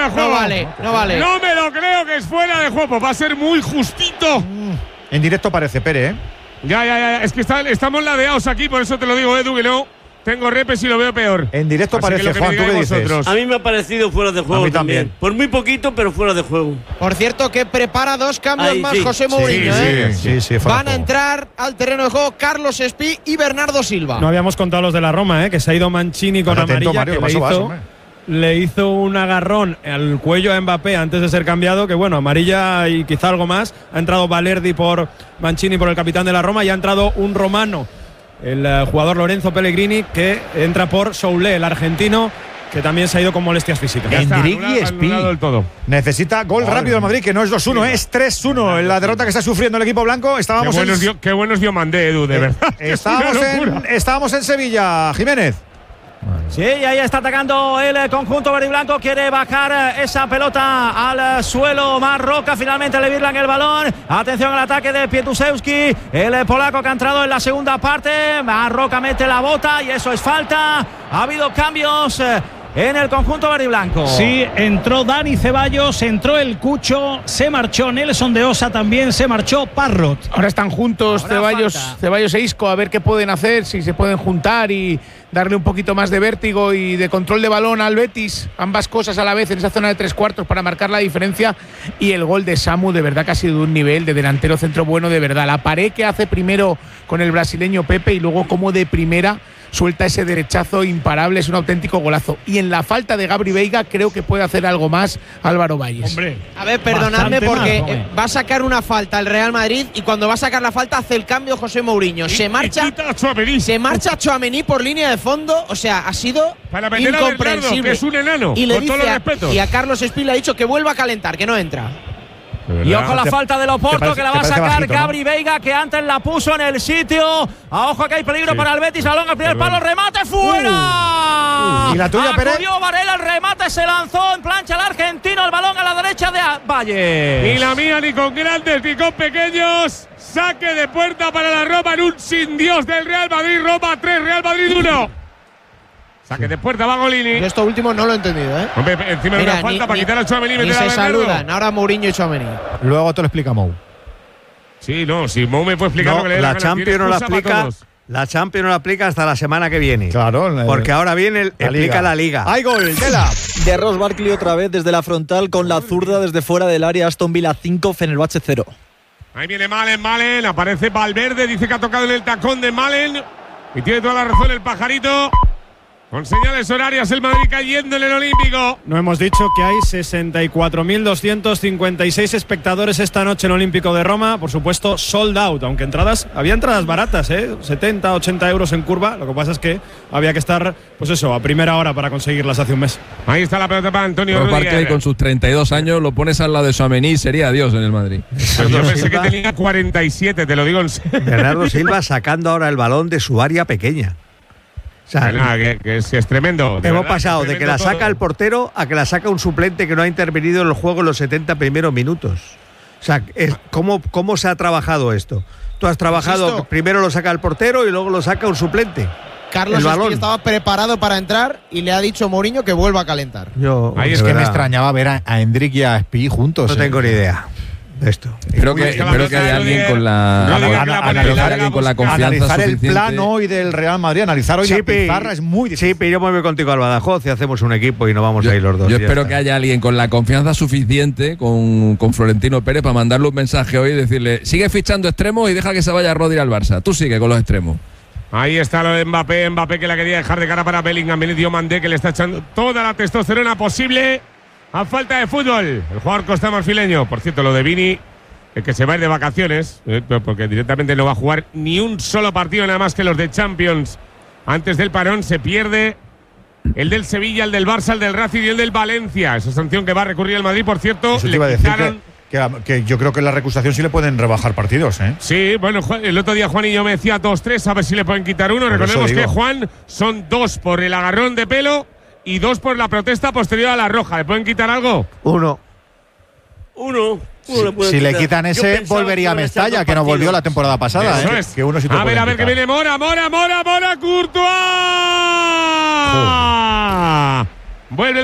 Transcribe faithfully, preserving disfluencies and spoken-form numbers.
fuera de juego. No vale, no vale. No me lo creo que es fuera de juego. Va a ser muy justito. En directo parece, Pere, ¿eh? Ya, ya, ya. Es que está, estamos ladeados aquí, por eso te lo digo, Edu, que no tengo repes y lo veo peor. En directo Así parece, que Juan, ¿tú qué dices? vosotros. A mí me ha parecido fuera de juego A mí también. también. Por muy poquito, pero fuera de juego. Por cierto, que prepara dos cambios Ahí, más sí. José Sí, Mourinho, sí, ¿eh? sí, sí, fuera Van de a juego. entrar al terreno de juego Carlos Espí y Bernardo Silva. No habíamos contado los de la Roma, ¿eh? Que se ha ido Mancini con Atento, amarilla, Mario, que paso, le, paso, hizo, hombre. le hizo un agarrón al cuello a Mbappé antes de ser cambiado, que bueno, amarilla y quizá algo más. Ha entrado Valerdi por Mancini, por el capitán de la Roma, y ha entrado un romano, el uh, jugador Lorenzo Pellegrini, que entra por Soule, el argentino, que también se ha ido con molestias físicas. Ya está, Endrick y anulado- Espí. anulado del todo. Necesita gol Madre rápido el Madrid, que no es dos uno, Sí, es tres uno. En la derrota que está sufriendo el equipo blanco, Qué estábamos buenos, en, dio, qué buenos dio Mandé, Edu, de eh, verdad. que es una estábamos, en, locura. estábamos en Sevilla, Jiménez. Sí, y ahí está atacando el eh, conjunto verde y blanco. Quiere bajar eh, esa pelota al eh, suelo. Marroca finalmente le virlan el balón. Atención al ataque de Pietusewski, el eh, polaco que ha entrado en la segunda parte. Marroca mete la bota y eso es falta. Ha habido cambios eh, en el conjunto verde y blanco. Sí, entró Dani Ceballos, entró el Cucho, se marchó Nelson de Osa también, se marchó Parrot. Ahora están juntos Ahora Ceballos, falta. Ceballos e Isco, a ver qué pueden hacer, si se pueden juntar y darle un poquito más de vértigo y de control de balón al Betis, ambas cosas a la vez en esa zona de tres cuartos para marcar la diferencia. Y el gol de Samu, de verdad que ha sido de un nivel de delantero centro bueno, de verdad. La pared que hace primero con el brasileño Pepe y luego como de primera suelta ese derechazo imparable, es un auténtico golazo. Y en la falta de Gabri Veiga creo que puede hacer algo más Álvaro Valles. Hombre, A ver, perdonadme bastante porque más, eh, joder. va a sacar una falta el Real Madrid y cuando va a sacar la falta hace el cambio José Mourinho. Se Y marcha, quita a Tchouaméni. se marcha Tchouaméni por línea de fondo, o sea, ha sido Para meter a Bernardo, incomprensible. que es un enano, y le con todos dice los a- respetos. y a Carlos Espí le ha dicho que vuelva a calentar, que no entra. Y ojo la ¿Te- falta de te Loporto, parece- que la te va a parece sacar bajito, no? Gabri Veiga, que antes la puso en el sitio. A ojo que hay peligro Sí. para el Betis. Balón al primer Perdón. palo, remate fuera. Uh. ¿Y la tuya, Pérez? Acudió Varela, el remate se lanzó en plancha el argentino, el balón a la derecha de Valle. Ni la mía, ni con grandes, ni con pequeños. Saque de puerta para la Roma en un sin Dios del Real Madrid. Roma tres, Real Madrid uno. Saque de puerta, va Golini. Yo esto último no lo he entendido, ¿eh? Hombre, encima de Mira, una falta ni- para ni- quitar a Tchouaméni y Ni meter a se Bernardo. saludan, ahora Mourinho y Tchouaméni. Luego te lo explica Mou. Sí, no, si Mou me puede explicar No, lo que le dé la gana. Champions Tiene no la excusa para aplica. todos. La Champions no la aplica hasta la semana que viene. Claro. eh, Porque ahora viene el, la explica Liga. la liga. Hay gol, Tela. De Ross Barkley otra vez desde la frontal con la zurda desde fuera del área. Aston Villa cinco, Fenerbahce cero. Ahí viene Malen, Malen. Aparece Valverde. Dice que ha tocado en el tacón de Malen. Y tiene toda la razón el pajarito. Con señales horarias, el Madrid cayendo en el Olímpico. No hemos dicho que hay sesenta y cuatro mil doscientos cincuenta y seis espectadores esta noche en el Olímpico de Roma. Por supuesto, sold out. Aunque entradas, había entradas baratas, ¿eh? setenta, ochenta euros en curva. Lo que pasa es que había que estar, pues eso, a primera hora para conseguirlas hace un mes. Ahí está la pelota para Antonio Ross Rudiger. Barkley con sus treinta y dos años lo pones al lado de Tchouaméni, sería Dios en el Madrid. Pues yo pensé que tenía cuarenta y siete, te lo digo en serio. Bernardo Silva sacando ahora el balón de su área pequeña. O sea, Nada, que, que es, que es tremendo. de hemos verdad, pasado es de que tremendo la saca todo. el portero a que la saca un suplente que no ha intervenido en el juego en los setenta primeros minutos. O sea, es- ¿cómo, ¿cómo se ha trabajado esto? Tú has trabajado, Insisto. primero lo saca el portero y luego lo saca un suplente. Carlos El balón. Espí estaba preparado para entrar y le ha dicho Mourinho que vuelva a calentar. Yo, Ahí de Es que me verdad, extrañaba ver a, a Endrick y a Espí juntos. No eh. tengo ni idea de esto. Espero que, Está la espero que pelota haya de alguien Rudiger. con la, Rudiger espero que la que pone haya ahí, la alguien con la busca. confianza Analizar el suficiente. plan hoy del Real Madrid, analizar hoy la Chipi, pizarra es muy difícil. Chipi, yo me voy contigo al Badajoz y hacemos un equipo y no vamos Yo, a ir los dos. yo ya espero está. que haya alguien con la confianza suficiente con, con Florentino Pérez para mandarle un mensaje hoy y decirle: sigue fichando extremos y deja que se vaya Rodri al Barça. Tú sigue con los extremos. Ahí está lo de Mbappé. Mbappé que la quería dejar de cara para Bellingham. Viene Diomandé que le está echando toda la testosterona posible a falta de fútbol. El jugador costamarfileño. Por cierto, lo de Vini, el que se va a ir de vacaciones, eh, porque directamente no va a jugar ni un solo partido nada más que los de Champions. Antes del parón se pierde el del Sevilla, el del Barça, el del Racing y el del Valencia. Esa sanción que va a recurrir el Madrid, por cierto. Eso te le iba a decir quitaron- que, que, que yo creo que en la recusación sí le pueden rebajar partidos, ¿eh? Sí, bueno, Juan- el otro día Juanillo me decía dos tres, a ver si le pueden quitar uno. Por eso Recordemos que digo. Juan son dos por el agarrón de pelo y dos por la protesta posterior a la roja. ¿Le pueden quitar algo? Uno. Uno. uno le puede Si le quitar. quitan Yo ese, pensaba volvería a que iban echar Mestalla, dos que no volvió la partidos. temporada pasada, Eso ¿eh? es. Que uno sí te a pueden ver, a ver, que quitar. viene Mora, Mora, Mora, Mora, Courtois. Vuelve